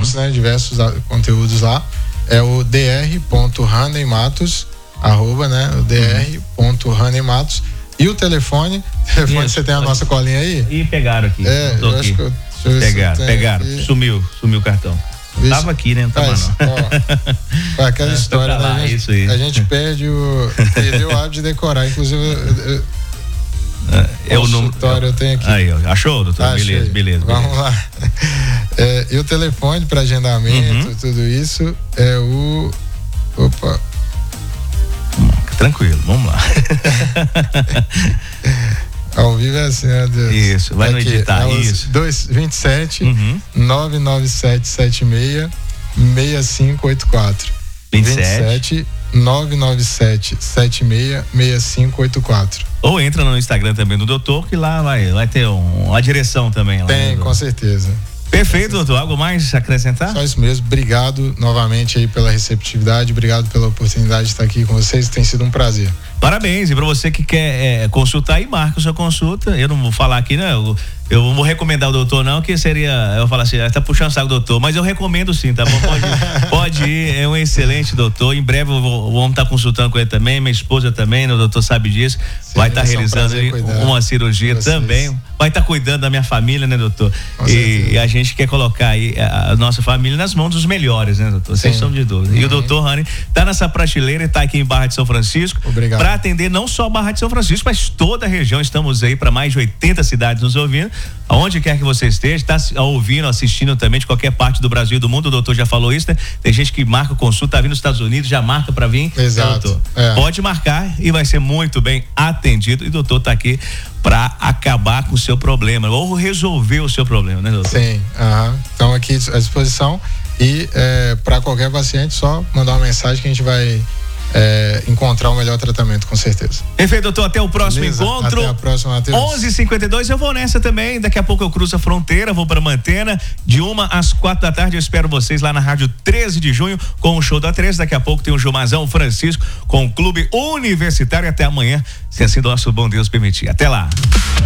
temos, né, diversos conteúdos lá. É o dr.ranematos, né, o dr.ranematos. E o telefone você tem a nossa colinha aí? E pegaram aqui. Eu acho que pegaram. Aqui. Sumiu o cartão. Isso. Tava aqui, né? Não tava não. Aquela história, lá, né? Isso aí. A gente perdeu o hábito de decorar. Inclusive, o número. Eu tenho aqui. Aí, achou, doutor? Beleza. Vamos lá. E o telefone para agendamento, tudo isso é o. Opa. Tranquilo, vamos lá. Ao vivo é assim, meu Deus. Isso, vai no editar, isso. 27 99776 6584. 27 997 76 6584. Ou entra no Instagram também do doutor, que lá vai ter uma direção também. Tem, com certeza. Perfeito, doutor. Algo mais a acrescentar? Só isso mesmo. Obrigado novamente aí pela receptividade. Obrigado pela oportunidade de estar aqui com vocês. Tem sido um prazer. Parabéns. E para você que quer consultar aí, marca sua consulta. Eu não vou falar aqui, né? Eu não vou recomendar o doutor, não, que seria. Eu vou falar assim, tá puxando o saco, doutor. Mas eu recomendo sim, tá bom? Pode ir. É um excelente doutor. Em breve vamos estar consultando com ele também. Minha esposa também, né? O doutor sabe disso. Sim, vai estar realizando uma cirurgia também. Vai estar cuidando da minha família, né, doutor? E a gente quer colocar aí a nossa família nas mãos dos melhores, né, doutor? Sem sombra de dúvida. E o doutor Rani tá nessa prateleira e tá aqui em Barra de São Francisco. Obrigado. Para atender não só Barra de São Francisco, mas toda a região. Estamos aí para mais de 80 cidades nos ouvindo. Aonde quer que você esteja, está ouvindo, assistindo também de qualquer parte do Brasil e do mundo. O doutor já falou isso, né? Tem gente que marca consulta, tá vindo dos Estados Unidos, já marca para vir. Exato. Pode marcar e vai ser muito bem atendido. E o doutor tá aqui para acabar com o seu problema ou resolver o seu problema, né, doutor? Sim, estão aqui à disposição e para qualquer paciente só mandar uma mensagem que a gente vai encontrar o melhor tratamento, com certeza. Perfeito, doutor. Até o próximo encontro. Até a próxima, Matheus. 11h52, eu vou nessa também. Daqui a pouco eu cruzo a fronteira, vou para Mantena. De 1 às 4 da tarde, eu espero vocês lá na Rádio 13 de Junho com o show da 13. Daqui a pouco tem o Gilmazão Francisco com o Clube Universitário. Até amanhã, se assim nosso bom Deus permitir. Até lá.